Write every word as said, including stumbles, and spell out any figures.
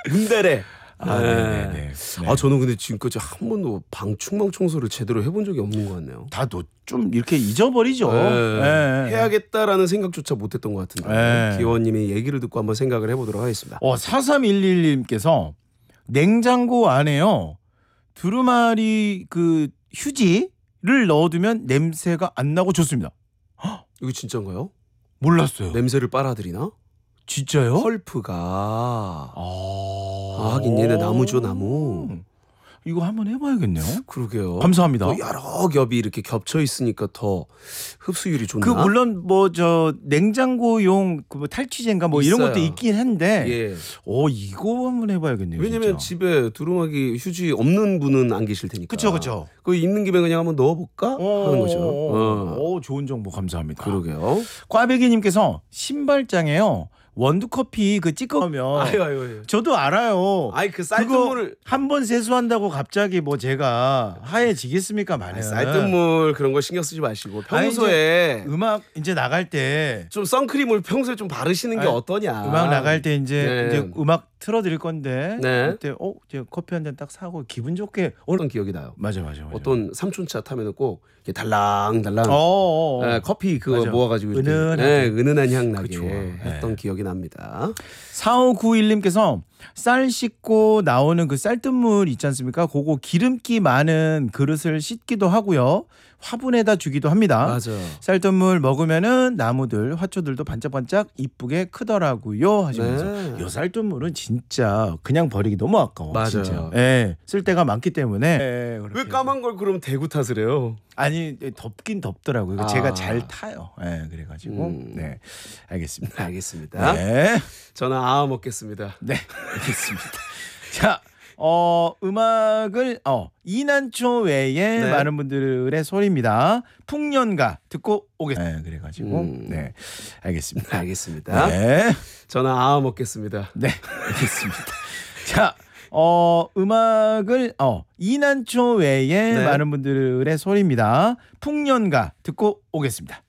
은달에. 아, 네. 네네네. 네. 아, 저는 근데 지금까지 한 번도 방충망 청소를 제대로 해본 적이 없는 것 같네요. 다도 좀 이렇게 잊어버리죠. 네. 네. 해야겠다라는 생각조차 못했던 것 같은데 네. 기원님이 얘기를 듣고 한번 생각을 해보도록 하겠습니다. 어, 사삼일일님께서 냉장고 안에요 두루마리 그 휴지를 넣어두면 냄새가 안 나고 좋습니다. 헉, 이거 진짜인가요? 몰랐어요. 냄새를 빨아들이나? 진짜요? 펄프가 아, 아, 하긴 얘네 나무죠, 나무. 이거 한번 해봐야겠네요. 그러게요. 감사합니다. 또 여러 겹이 이렇게 겹쳐 있으니까 더 흡수율이 좋나? 그 물론 뭐 저 냉장고용 그 뭐 탈취제인가 뭐 이런 있어요. 것도 있긴 한데, 예. 어 이거 한번 해봐야겠네요. 왜냐면 진짜. 집에 두루마기 휴지 없는 분은 안 계실 테니까. 그쵸 그쵸. 그 있는 김에 그냥 한번 넣어볼까 어, 하는 거죠. 어, 어. 어, 좋은 정보 감사합니다. 그러게요. 꽈배기님께서 신발장에요 원두커피 그 찍어놓으면 아유 아유 아유. 저도 알아요. 아이 그 그거 쌀뜨물을 한 번 세수한다고 갑자기 뭐 제가 하얘지겠습니까 마냥. 쌀뜨물 그런 거 신경 쓰지 마시고 아니, 평소에 음악 이제 나갈 때 좀 선크림을 평소에 좀 바르시는 게 아니, 어떠냐. 음악 나갈 때 이제 네. 이제 음악 틀어드릴 건데 네. 그때 어 이제 커피 한 잔 딱 사고 기분 좋게 오늘 어떤 기억이 나요. 맞아 맞아 맞아. 어떤 삼촌차 타면은 꼭 이렇게 달랑달랑 어, 어, 어. 네, 커피 그거 맞아. 모아가지고 이렇게 은은하게. 네, 은은한 향 나게 그쵸. 했던 네. 기억이 납니다. 사오구일님께서 쌀 씻고 나오는 그 쌀뜨물 있지 않습니까? 그거 기름기 많은 그릇을 씻기도 하고요. 화분에다 주기도 합니다. 맞아. 쌀뜨물 먹으면은 나무들, 화초들도 반짝반짝 이쁘게 크더라고요. 하시면서 네. 요 쌀뜨물은 진짜 그냥 버리기 너무 아까워. 맞아요. 진짜. 예, 쓸 데가 많기 때문에. 예, 왜 그렇게. 까만 걸 그럼 대구 탓을 해요? 아니 덥긴 덥더라고요. 아. 제가 잘 타요. 예, 그래가지고 음. 네, 알겠습니다. 알겠습니다. 네. 저는 아 먹겠습니다. 네, 알겠습니다. 자, 어 음악을 어 이난초 외에 네. 많은 분들의 소리입니다. 풍년가 듣고 오겠습니다. 네, 그래가지고 음. 네, 알겠습니다. 알겠습니다. 네, 저는 아 먹겠습니다. 네, 알겠습니다. 자, 어 음악을 어 이난초 외에 네. 많은 분들의 소리입니다. 풍년가 듣고 오겠습니다.